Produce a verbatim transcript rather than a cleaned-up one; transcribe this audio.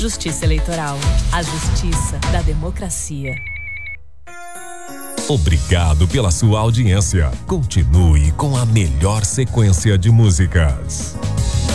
Justiça Eleitoral. A justiça da democracia. Obrigado pela sua audiência. Continue com a melhor sequência de músicas.